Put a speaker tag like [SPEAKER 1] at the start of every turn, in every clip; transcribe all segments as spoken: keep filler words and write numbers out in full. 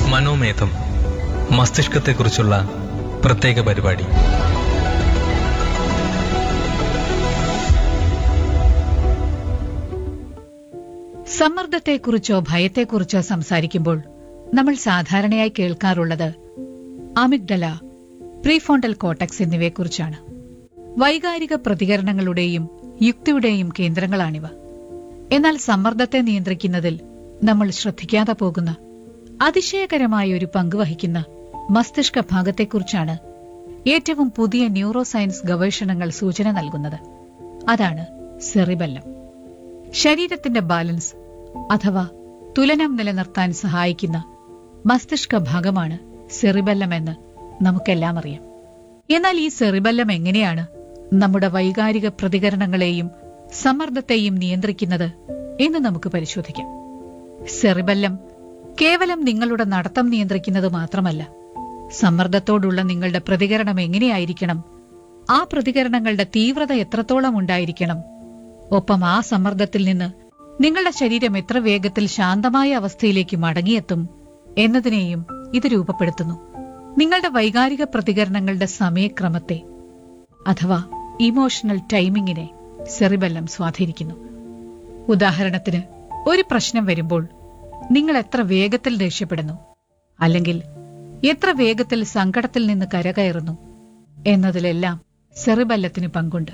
[SPEAKER 1] മനോമേധം മസ്തിഷ്കത്തെക്കുറിച്ചുള്ള പ്രത്യേക പരിപാടി.
[SPEAKER 2] സമ്മർദ്ദത്തെക്കുറിച്ചോ ഭയത്തെക്കുറിച്ചോ സംസാരിക്കുമ്പോൾ നമ്മൾ സാധാരണയായി കേൾക്കാറുള്ളത് അമിഗ്ഡല, പ്രീഫോണ്ടൽ കോർട്ടക്സ് എന്നിവയെക്കുറിച്ചാണ്. വൈകാരിക പ്രതികരണങ്ങളുടെയും യുക്തിയുടെയും കേന്ദ്രങ്ങളാണിവ. എന്നാൽ സമ്മർദ്ദത്തെ നിയന്ത്രിക്കുന്നതിൽ നമ്മൾ ശ്രദ്ധിക്കാതെ പോകുന്ന അതിശയകരമായ ഒരു പങ്ക് വഹിക്കുന്ന മസ്തിഷ്ക ഭാഗത്തെക്കുറിച്ചാണ് ഏറ്റവും പുതിയ ന്യൂറോ സയൻസ് ഗവേഷണങ്ങൾ സൂചന നൽകുന്നത്. അതാണ് സെറിബെല്ലം. ശരീരത്തിന്റെ ബാലൻസ് അഥവാ തുലനം നിലനിർത്താൻ സഹായിക്കുന്ന മസ്തിഷ്ക ഭാഗമാണ് സെറിബെല്ലം എന്ന് നമുക്കെല്ലാം അറിയാം. എന്നാൽ ഈ സെറിബെല്ലം എങ്ങനെയാണ് നമ്മുടെ വൈകാരിക പ്രതികരണങ്ങളെയും സമ്മർദ്ദത്തെയും നിയന്ത്രിക്കുന്നത് എന്ന് നമുക്ക് പരിശോധിക്കാം. സെറിബെല്ലം കേവലം നിങ്ങളുടെ നടത്തം നിയന്ത്രിക്കുന്നത് മാത്രമല്ല, സമ്മർദ്ദത്തോടുള്ള നിങ്ങളുടെ പ്രതികരണം എങ്ങനെയായിരിക്കണം, ആ പ്രതികരണങ്ങളുടെ തീവ്രത എത്രത്തോളം ഉണ്ടായിരിക്കണം, ഒപ്പം ആ സമ്മർദ്ദത്തിൽ നിന്ന് നിങ്ങളുടെ ശരീരം എത്ര വേഗത്തിൽ ശാന്തമായ അവസ്ഥയിലേക്ക് മടങ്ങിയെത്തും എന്നതിനെയും ഇത് രൂപപ്പെടുത്തുന്നു. നിങ്ങളുടെ വൈകാരിക പ്രതികരണങ്ങളുടെ സമയക്രമത്തെ അഥവാ ഇമോഷണൽ ടൈമിങ്ങിനെ സെറിബെല്ലം സ്വാധീനിക്കുന്നു. ഉദാഹരണത്തിന്, ഒരു പ്രശ്നം വരുമ്പോൾ നിങ്ങൾ എത്ര വേഗത്തിൽ ദേഷ്യപ്പെടുന്നു, അല്ലെങ്കിൽ എത്ര വേഗത്തിൽ സങ്കടത്തിൽ നിന്ന് കരകയറുന്നു എന്നതിലെല്ലാം സെറിബെല്ലത്തിന് പങ്കുണ്ട്.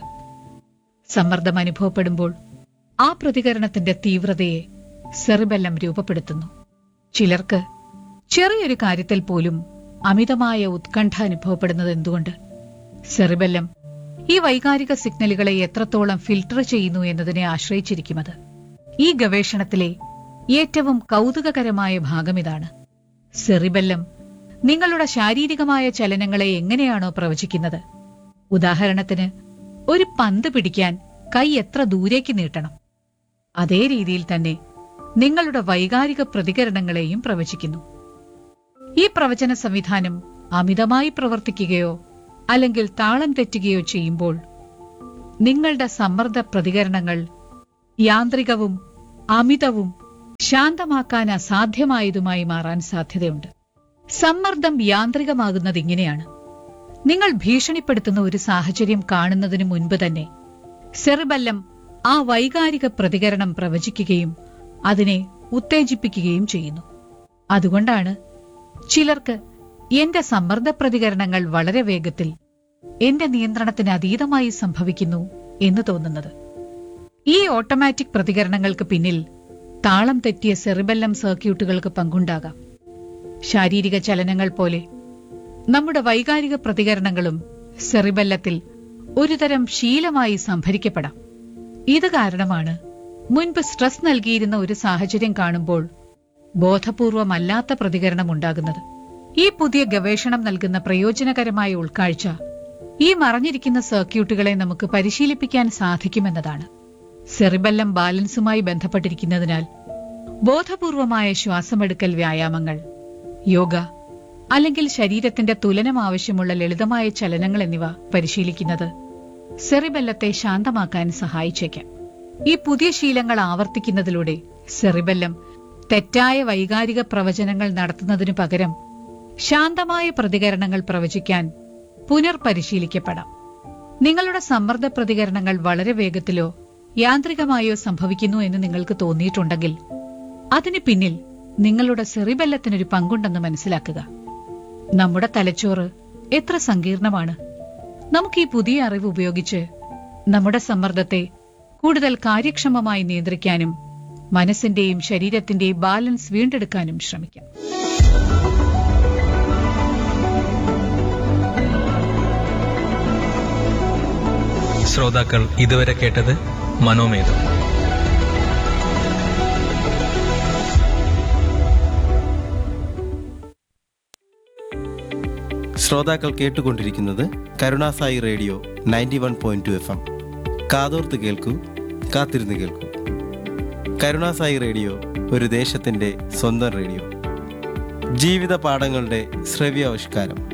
[SPEAKER 2] സമ്മർദ്ദം അനുഭവപ്പെടുമ്പോൾ ആ പ്രതികരണത്തിന്റെ തീവ്രതയെ സെറിബെല്ലം രൂപപ്പെടുത്തുന്നു. ചിലർക്ക് ചെറിയൊരു കാര്യത്തിൽ പോലും അമിതമായ ഉത്കണ്ഠ അനുഭവപ്പെടുന്നത് എന്തുകൊണ്ട്? സെറിബെല്ലം ഈ വൈകാരിക സിഗ്നലുകളെ എത്രത്തോളം ഫിൽട്ടർ ചെയ്യുന്നു എന്നതിനെ ആശ്രയിച്ചിരിക്കുന്നത്. ഈ ഗവേഷണത്തിലെ ഏറ്റവും കൗതുകകരമായ ഭാഗം ഇതാണ്. സെറിബെല്ലം നിങ്ങളുടെ ശാരീരികമായ ചലനങ്ങളെ എങ്ങനെയാണോ പ്രവചിക്കുന്നത്, ഉദാഹരണത്തിന് ഒരു പന്ത് പിടിക്കാൻ കൈ എത്ര ദൂരേക്ക് നീട്ടണം, അതേ രീതിയിൽ തന്നെ നിങ്ങളുടെ വൈകാരിക പ്രതികരണങ്ങളെയും പ്രവചിക്കുന്നു. ഈ പ്രവചന സംവിധാനം അമിതമായി പ്രവർത്തിക്കുകയോ അല്ലെങ്കിൽ താളം തെറ്റുകയോ ചെയ്യുമ്പോൾ നിങ്ങളുടെ സമ്മർദ്ദ പ്രതികരണങ്ങൾ യാന്ത്രികവും അമിതവും ശാന്തമാക്കാൻ അസാധ്യമായതുമായി മാറാൻ സാധ്യതയുണ്ട്. സമ്മർദ്ദം യാന്ത്രികമാകുന്നത് ഇങ്ങനെയാണ്. നിങ്ങൾ ഭീഷണിപ്പെടുത്തുന്ന ഒരു സാഹചര്യം കാണുന്നതിന് മുൻപ് തന്നെ സെറിബെല്ലം ആ വൈകാരിക പ്രതികരണം പ്രവചിക്കുകയും അതിനെ ഉത്തേജിപ്പിക്കുകയും ചെയ്യുന്നു. അതുകൊണ്ടാണ് ചിലർക്ക് എന്റെ സമ്മർദ്ദ പ്രതികരണങ്ങൾ വളരെ വേഗത്തിൽ എന്റെ നിയന്ത്രണത്തിന് അതീതമായി സംഭവിക്കുന്നു എന്ന് തോന്നുന്നത്. ഈ ഓട്ടോമാറ്റിക് പ്രതികരണങ്ങൾക്ക് പിന്നിൽ താളം തെറ്റിയ സെറിബെല്ലം സർക്യൂട്ടുകൾക്ക് പങ്കുണ്ടാകാം. ശാരീരിക ചലനങ്ങൾ പോലെ നമ്മുടെ വൈകാരിക പ്രതികരണങ്ങളും സെറിബെല്ലത്തിൽ ഒരുതരം ശീലമായി സംഭരിക്കപ്പെടാം. ഇത് കാരണമാണ് മുൻപ് സ്ട്രെസ് നൽകിയിരുന്ന ഒരു സാഹചര്യം കാണുമ്പോൾ ബോധപൂർവമല്ലാത്ത പ്രതികരണം ഉണ്ടാകുന്നത്. ഈ പുതിയ ഗവേഷണം നൽകുന്ന പ്രയോജനകരമായ ഉൾക്കാഴ്ച ഈ മറഞ്ഞിരിക്കുന്ന സർക്യൂട്ടുകളെ നമുക്ക് പരിശീലിപ്പിക്കാൻ സാധിക്കുമെന്നതാണ്. സെറിബെല്ലം ബാലൻസുമായി ബന്ധപ്പെട്ടിരിക്കുന്നതിനാൽ ബോധപൂർവമായ ശ്വാസമെടുക്കൽ വ്യായാമങ്ങൾ, യോഗ അല്ലെങ്കിൽ ശരീരത്തിന്റെ തുലനം ആവശ്യമുള്ള ലളിതമായ ചലനങ്ങൾ എന്നിവ പരിശീലിക്കുന്നത് സെറിബെല്ലത്തെ ശാന്തമാക്കാൻ സഹായിച്ചേക്കാം. ഈ പുതിയ ശീലങ്ങൾ ആവർത്തിക്കുന്നതിലൂടെ സെറിബെല്ലം തെറ്റായ വൈകാരിക പ്രവചനങ്ങൾ നടത്തുന്നതിനു പകരം ശാന്തമായ പ്രതികരണങ്ങൾ പ്രവചിക്കാൻ പുനർപരിശീലിക്കപ്പെടാം. നിങ്ങളുടെ സമ്മർദ്ദ പ്രതികരണങ്ങൾ വളരെ വേഗത്തിലോ യാന്ത്രികമായോ സംഭവിക്കുന്നു എന്ന് നിങ്ങൾക്ക് തോന്നിയിട്ടുണ്ടെങ്കിൽ അതിന് പിന്നിൽ നിങ്ങളുടെ സെറിബെല്ലത്തിനൊരു പങ്കുണ്ടെന്ന് മനസ്സിലാക്കുക. നമ്മുടെ തലച്ചോറ് എത്ര സങ്കീർണമാണ്. നമുക്ക് ഈ പുതിയ അറിവ് ഉപയോഗിച്ച് നമ്മുടെ സമ്മർദ്ദത്തെ കൂടുതൽ കാര്യക്ഷമമായി നിയന്ത്രിക്കാനും മനസ്സിന്റെയും ശരീരത്തിന്റെയും ബാലൻസ് വീണ്ടെടുക്കാനും ശ്രമിക്കാം.
[SPEAKER 1] ശ്രോതാക്കൾ ഇതുവരെ കേട്ടത് മനോമേധം.
[SPEAKER 3] ശ്രോതാക്കൾ കേട്ടുകൊണ്ടിരിക്കുന്നത് Karunasai radio ninety one point two F M. കാതോർത്ത് കേൾക്കൂ, കാത്തിരുന്ന് കേൾക്കൂ. കരുണാസായി റേഡിയോ ഒരു ദേശത്തിൻ്റെ സ്വന്തം റേഡിയോ. ജീവിത പാഠങ്ങളുടെ ശ്രവ്യാവിഷ്കാരം.